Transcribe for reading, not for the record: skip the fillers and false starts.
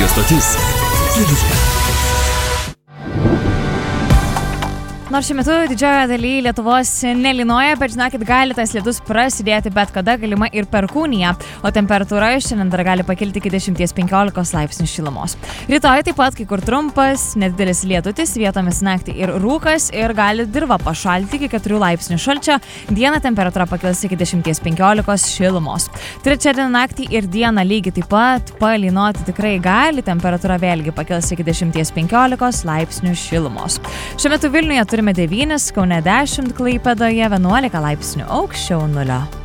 stotis Kelyje. Nors šiuo metu didžiojoje dalyje Lietuvos nelynoja, bet žinokit, gali tas lietus prasidėti bet kada, galima ir perkūnija, o temperatūra šiandien dar gali pakilti iki 10-15 laipsnių šilumos. Rytoj taip pat kai kur trumpas, nedidelis lietutis, vietomis naktį ir rūkas ir gali dirva pašalti iki 4 laipsnių šalčio, dieną temperatūra pakils iki 10-15 šilumos. Trečiadienį naktį ir dieną lygiai taip pat palynoti tikrai gali, temperatūra vėlgi pakils iki 10-15 laipsnių šilumos. Šiuo metu Vilniuje turime 9, Kaune 10, Klaipėdoje 11 laipsnių aukščiau nulio.